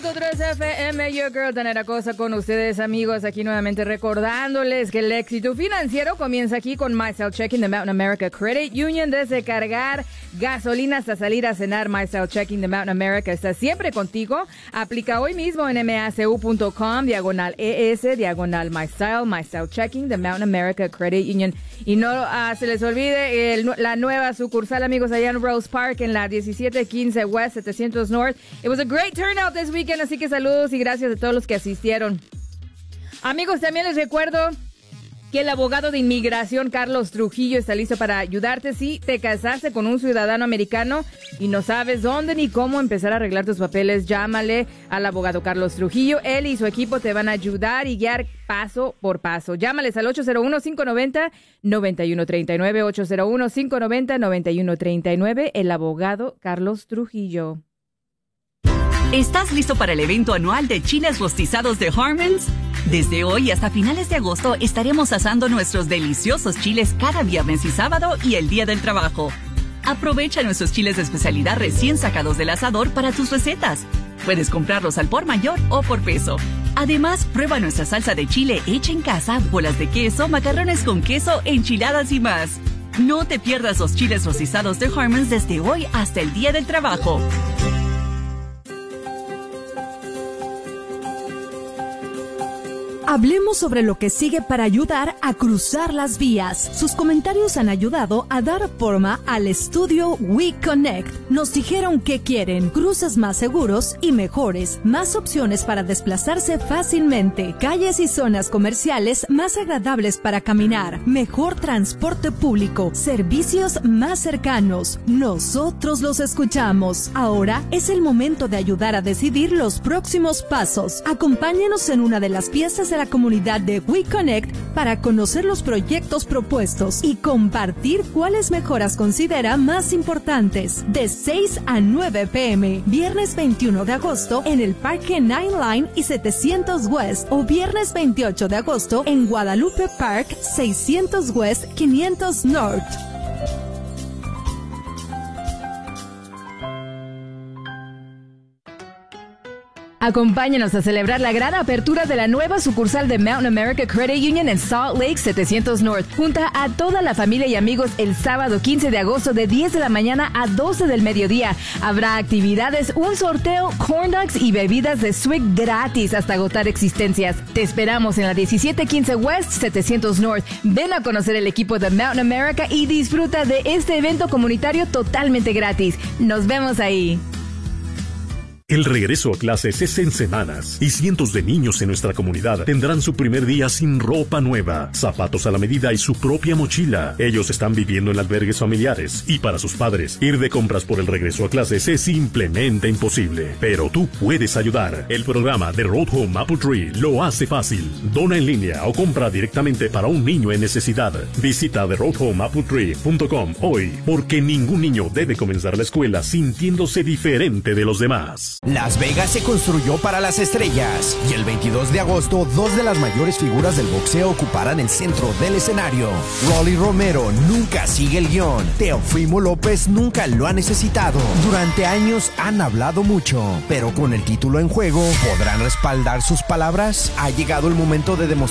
3 FM, Your Girl, Tanera Cosa con ustedes, amigos, aquí nuevamente recordándoles que el éxito financiero comienza aquí con MyStyle Checking de Mountain America Credit Union. Desde cargar gasolina hasta salir a cenar, MyStyle Checking de Mountain America está siempre contigo. Aplica hoy mismo en macu.com/ES, MyStyle Checking de Mountain America Credit Union. Y no se les olvide la nueva sucursal, amigos, allá en Rose Park, en la 1715 West 700 North. It was a great turnout this weekend, así que saludos y gracias a todos los que asistieron. Amigos, también les recuerdo que el abogado de inmigración Carlos Trujillo está listo para ayudarte si te casaste con un ciudadano americano y no sabes dónde ni cómo empezar a arreglar tus papeles. Llámale al abogado Carlos Trujillo. Él y su equipo te van a ayudar y guiar paso por paso. Llámales al 801-590-9139, 801-590-9139, el abogado Carlos Trujillo. ¿Estás listo para el evento anual de chiles rostizados de Harmons? Desde hoy hasta finales de agosto estaremos asando nuestros deliciosos chiles cada viernes y sábado y el día del trabajo. Aprovecha nuestros chiles de especialidad recién sacados del asador para tus recetas. Puedes comprarlos al por mayor o por peso. Además, prueba nuestra salsa de chile hecha en casa, bolas de queso, macarrones con queso, enchiladas y más. No te pierdas los chiles rostizados de Harmons desde hoy hasta el día del trabajo. Hablemos sobre lo que sigue para ayudar a cruzar las vías. Sus comentarios han ayudado a dar forma al estudio We Connect. Nos dijeron que quieren cruces más seguros y mejores, más opciones para desplazarse fácilmente, calles y zonas comerciales más agradables para caminar, mejor transporte público, servicios más cercanos. Nosotros los escuchamos. Ahora es el momento de ayudar a decidir los próximos pasos. Acompáñenos en una de las piezas de la comunidad de We Connect para conocer los proyectos propuestos y compartir cuáles mejoras considera más importantes. De 6 a 9 p.m. Viernes 21 de agosto en el Parque 9 Line y 700 West o viernes 28 de agosto en Guadalupe Park 600 West 500 North. Acompáñanos a celebrar la gran apertura de la nueva sucursal de Mountain America Credit Union en Salt Lake 700 North. Junta a toda la familia y amigos el sábado 15 de agosto de 10 de la mañana a 12 del mediodía. Habrá actividades, un sorteo, corn dogs y bebidas de Swig gratis hasta agotar existencias. Te esperamos en la 1715 West 700 North. Ven a conocer el equipo de Mountain America y disfruta de este evento comunitario totalmente gratis. Nos vemos ahí. El regreso a clases es en semanas y cientos de niños en nuestra comunidad tendrán su primer día sin ropa nueva, zapatos a la medida y su propia mochila. Ellos están viviendo en albergues familiares y para sus padres ir de compras por el regreso a clases es simplemente imposible. Pero tú puedes ayudar. El programa de Road Home Apple Tree lo hace fácil. Dona en línea o compra directamente para un niño en necesidad. Visita theroadhomeappletree.com hoy, porque ningún niño debe comenzar la escuela sintiéndose diferente de los demás. Las Vegas se construyó para las estrellas y el 22 de agosto dos de las mayores figuras del boxeo ocuparán el centro del escenario. Rolly Romero nunca sigue el guión. Teofimo López nunca lo ha necesitado. Durante años han hablado mucho, pero con el título en juego, ¿podrán respaldar sus palabras? Ha llegado el momento de demostrar